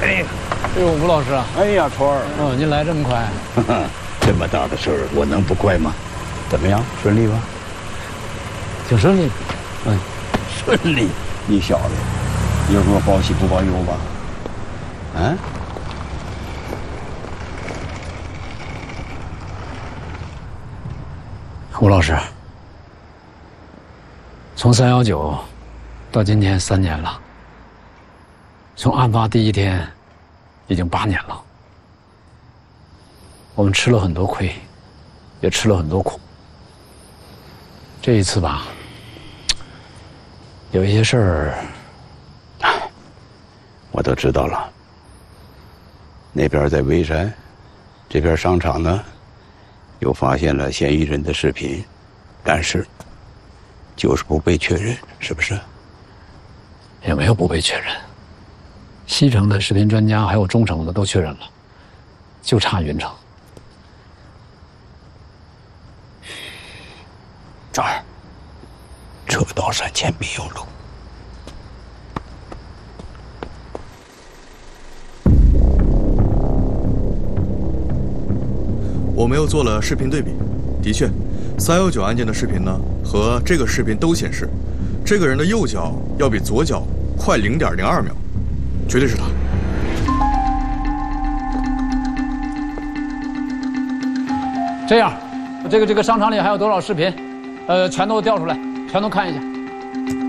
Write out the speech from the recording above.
哎呦，吴老师啊！ 哎呀，川儿， 哦，您来这么快？ 这么大的事儿，我能不快吗？怎么样，顺利吧？ 挺顺利的。 顺利。你小子，有什么报喜不报忧吧？啊？ 吴老师，从319到今天3年了，从案发第一天已经8年了。我们吃了很多亏，也吃了很多苦。这一次吧，有一些事儿， 我都知道了。那边在微山，这边商场呢，又发现了嫌疑人的视频，但是就是不被确认，是不是？ 也没有不被确认。西城的视频专家还有中城的都确认了，就差云城。 这儿，车到山前必有路。 我们又做了视频对比，的确，319案件的视频呢和这个视频都显示，这个人的右脚要比左脚快0.02秒，绝对是他。 这样，这个商场里还有多少视频？全都调出来，全都看一下。